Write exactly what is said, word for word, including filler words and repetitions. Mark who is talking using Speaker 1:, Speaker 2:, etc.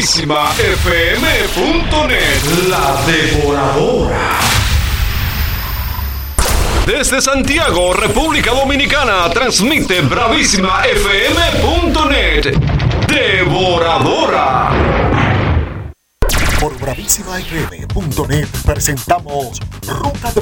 Speaker 1: bravísima f m punto net. La Devoradora. Desde Santiago, República Dominicana, transmite bravísima f m punto net. Devoradora.
Speaker 2: Por bravísima f m punto net presentamos Ruta de